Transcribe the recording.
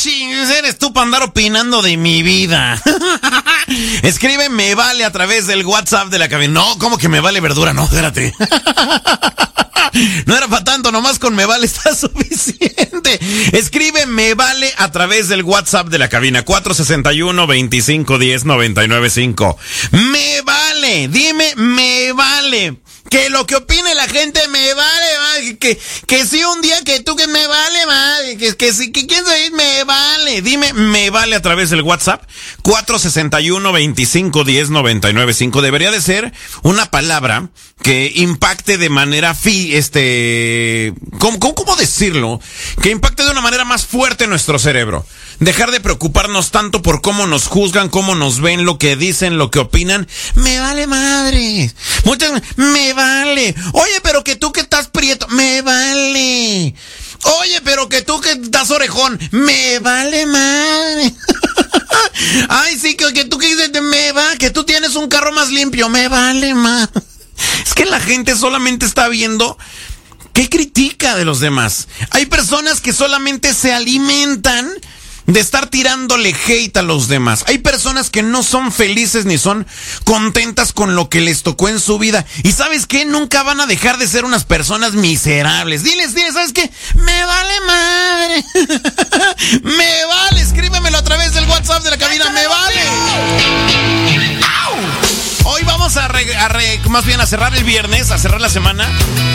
ching, eres tú para andar opinando de mi vida. Escribe me vale a través del WhatsApp de la cabina. No, ¿cómo que me vale verdura? No, espérate. No era para tanto, nomás con me vale está suficiente. Escribe me vale a través del WhatsApp de la cabina 461-2510-995. Me vale, dime me vale. Que lo que opine la gente me vale, que si un día que tú que me vale, madre, que si que quién sabe me vale. Dime me vale a través del WhatsApp 461-2510-995. Debería de ser una palabra que impacte de manera ¿cómo decirlo? Que impacte de una manera más fuerte nuestro cerebro. Dejar de preocuparnos tanto por cómo nos juzgan, cómo nos ven, lo que dicen, lo que opinan. Me vale madre. Muchas, me vale. Oye, pero que tú que estás prieto, me vale. Oye, pero que tú que estás orejón, me vale madre. Ay, sí, que tú que dices, me va, que tú tienes un carro más limpio, me vale madre. Es que la gente solamente está viendo qué critica de los demás. Hay personas que solamente se alimentan de estar tirándole hate a los demás. Hay personas que no son felices ni son contentas con lo que les tocó en su vida. Y ¿sabes qué? Nunca van a dejar de ser unas personas miserables. Diles, ¿sabes qué? Me vale madre. Me vale, escríbemelo a través del WhatsApp de la cabina. Me vale. ¡Au! Hoy vamos a cerrar el viernes, a cerrar la semana